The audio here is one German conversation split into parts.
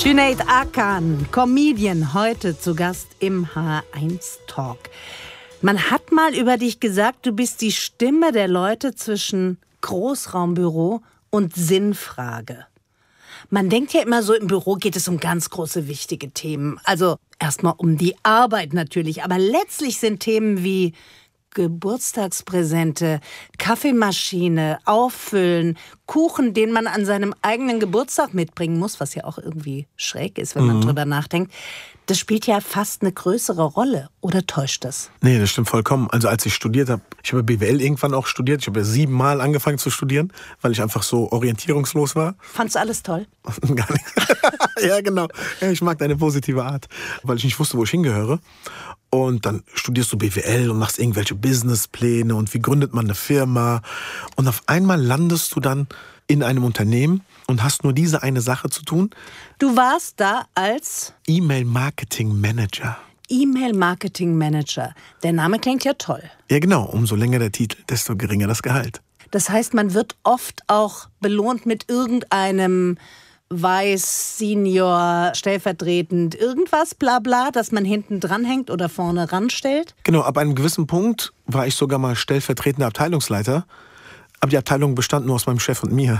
Cüneyt Akan, Comedian, heute zu Gast im H1 Talk. Man hat mal über dich gesagt, du bist die Stimme der Leute zwischen Großraumbüro und Sinnfrage. Man denkt ja immer so, im Büro geht es um ganz große, wichtige Themen. Also erstmal um die Arbeit natürlich, aber letztlich sind Themen wie Geburtstagspräsente, Kaffeemaschine, Auffüllen, Kuchen, den man an seinem eigenen Geburtstag mitbringen muss, was ja auch irgendwie schräg ist, wenn man drüber nachdenkt. Das spielt ja fast eine größere Rolle. Oder täuscht das? Nee, das stimmt vollkommen. Also als ich studiert habe, ich habe BWL irgendwann auch studiert. Ich habe ja 7 Mal angefangen zu studieren, weil ich einfach so orientierungslos war. Fandst du alles toll? Gar nicht. Ja, genau. Ja, ich mag deine positive Art, weil ich nicht wusste, wo ich hingehöre. Und dann studierst du BWL und machst irgendwelche Businesspläne und wie gründet man eine Firma. Und auf einmal landest du dann in einem Unternehmen und hast nur diese eine Sache zu tun. Du warst da als E-Mail-Marketing-Manager. E-Mail-Marketing-Manager. Der Name klingt ja toll. Ja, genau. Umso länger der Titel, desto geringer das Gehalt. Das heißt, man wird oft auch belohnt mit irgendeinem Weiß, Senior, stellvertretend, irgendwas, bla bla, dass man hinten dranhängt oder vorne ranstellt? Genau, ab einem gewissen Punkt war ich sogar mal stellvertretender Abteilungsleiter. Aber die Abteilung bestand nur aus meinem Chef und mir.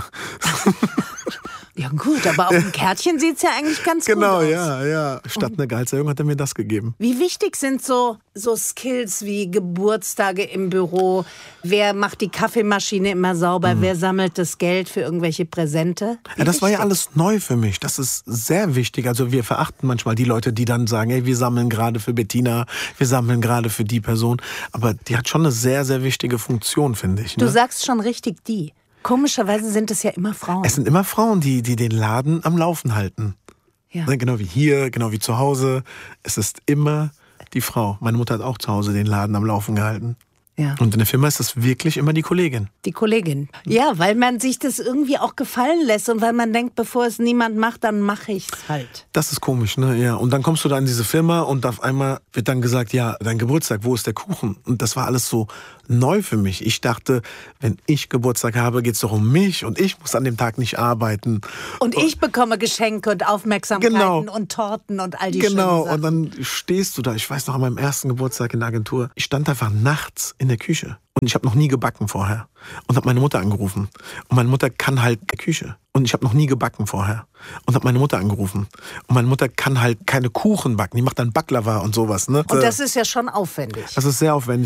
Ja gut, aber auf dem Kärtchen sieht es ja eigentlich ganz gut aus. Genau, ja. Statt einer Gehaltserhöhung hat er mir das gegeben. Wie wichtig sind so Skills wie Geburtstage im Büro? Wer macht die Kaffeemaschine immer sauber? Wer sammelt das Geld für irgendwelche Präsente? Ja, das war ja alles neu für mich. Das ist sehr wichtig. Also wir verachten manchmal die Leute, die dann sagen, ey, wir sammeln gerade für Bettina, wir sammeln gerade für die Person. Aber die hat schon eine sehr, sehr wichtige Funktion, finde ich. Ne? Du sagst schon richtig die. Komischerweise sind es ja immer Frauen. Es sind immer Frauen, die den Laden am Laufen halten. Ja. Genau wie hier, genau wie zu Hause. Es ist immer die Frau. Meine Mutter hat auch zu Hause den Laden am Laufen gehalten. Ja. Und in der Firma ist das wirklich immer die Kollegin. Die Kollegin. Ja, weil man sich das irgendwie auch gefallen lässt und weil man denkt, bevor es niemand macht, dann mache ich's halt. Das ist komisch, ne? Ja. Und dann kommst du da in diese Firma und auf einmal wird dann gesagt, ja, dein Geburtstag, wo ist der Kuchen? Und das war alles so neu für mich. Ich dachte, wenn ich Geburtstag habe, geht's doch um mich und ich muss an dem Tag nicht arbeiten. Und ich bekomme Geschenke und Aufmerksamkeiten Genau. und Torten und all die schönen Genau, Sachen. und dann stehst du da. Ich weiß noch, an meinem ersten Geburtstag in der Agentur, ich stand einfach nachts in der Küche. Und ich habe noch nie gebacken vorher. Und habe meine Mutter angerufen. Und meine Mutter kann halt Küche. Und ich habe noch nie gebacken vorher. Und habe meine Mutter angerufen. Und meine Mutter kann halt keine Kuchen backen. Die macht dann Baklava und sowas. Ne? Und das ist ja schon aufwendig. Das ist sehr aufwendig.